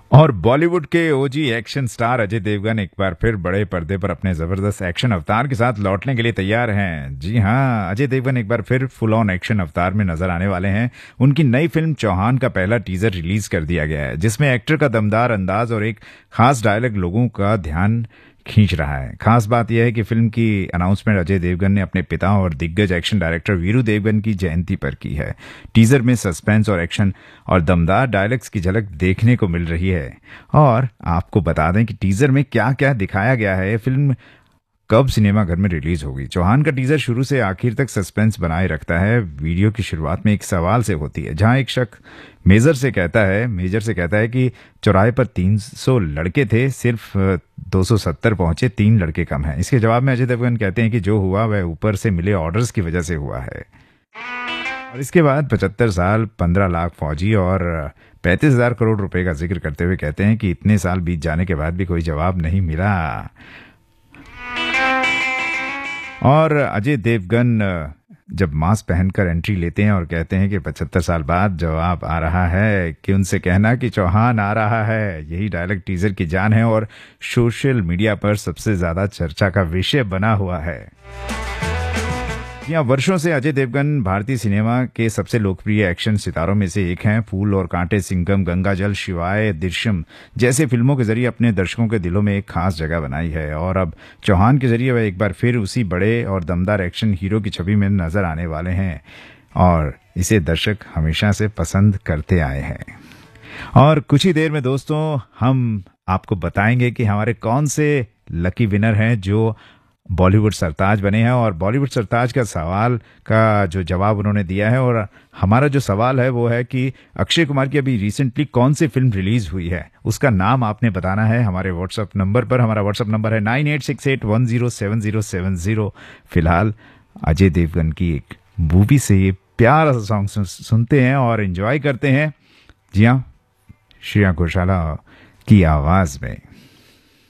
और बॉलीवुड के ओजी action star Ajay Devgan एक बार फिर बड़े पर्दे पर अपने जबरदस्त एक्शन अवतार के साथ लौटने के लिए तैयार हैं। जी हां, अजय देवगन एक बार फिर फुल ऑन एक्शन अवतार में नजर आने वाले हैं। उनकी नई फिल्म चौहान का पहला टीजर रिलीज कर दिया गया है, जिसमें एक्टर का दमदार अंदाज और एक खास डायलॉग लोगों का ध्यान खींच रहा है। खास बात यह है कि फिल्म की अनाउंसमेंट अजय देवगन ने अपने पिता और दिग्गज एक्शन डायरेक्टर वीरू देवगन की जयंती पर की है। टीजर में सस्पेंस और एक्शन और दमदार डायलॉग्स की झलक देखने को मिल रही है। और आपको बता दें कि टीजर में क्या क्या दिखाया गया है, फिल्म कब सिनेमाघर में रिलीज होगी। चौहान का टीजर शुरू से आखिर तक सस्पेंस बनाए रखता है। वीडियो की शुरुआत में एक सवाल से होती है, जहां एक शख्स मेजर से कहता है कि चौराहे पर 300 लड़के थे, सिर्फ 270 पहुंचे, 3 लड़के कम हैं। इसके जवाब में अजय देवगन कहते हैं कि जो हुआ वह ऊपर से मिले ऑर्डर्स की वजह से हुआ है। और इसके बाद 75 साल, 15 लाख फौजी और 35,000 करोड़ रुपए का जिक्र करते हुए कहते हैं कि इतने साल बीत जाने के बाद भी कोई जवाब नहीं मिला। और अजय देवगन जब मास्क पहनकर एंट्री लेते हैं और कहते हैं कि 75 साल बाद जवाब आ रहा है, कि उनसे कहना कि चौहान आ रहा है, यही डायलॉग टीजर की जान है और सोशल मीडिया पर सबसे ज्यादा चर्चा का विषय बना हुआ है। यहाँ वर्षों से अजय देवगन भारतीय सिनेमा के सबसे लोकप्रिय एक्शन सितारों में से एक हैं। फूल और कांटे, सिंघम, गंगाजल, शिवाय, दृश्यम जैसे फिल्मों के जरिए अपने दर्शकों के दिलों में एक खास जगह बनाई है। और अब चौहान के जरिए वह एक बार फिर उसी बड़े और दमदार एक्शन हीरो की छवि में नजर आने वाले हैं, और इसे दर्शक हमेशा से पसंद करते आए हैं। और कुछ ही देर में दोस्तों हम आपको बताएंगे कि हमारे कौन से लकी विनर हैं जो बॉलीवुड सरताज बने हैं, और बॉलीवुड सरताज का सवाल का जो जवाब उन्होंने दिया है। और हमारा जो सवाल है वो है कि अक्षय कुमार की अभी रिसेंटली कौन सी फिल्म रिलीज हुई है, उसका नाम आपने बताना है हमारे व्हाट्सएप नंबर पर। हमारा व्हाट्सएप नंबर है 9868107070। फिलहाल अजय देवगन की एक मूवी से ये प्यारा सा सॉन्ग सुनते हैं और एंजॉय करते हैं। जी हाँ, श्रेया घोषाल की आवाज में।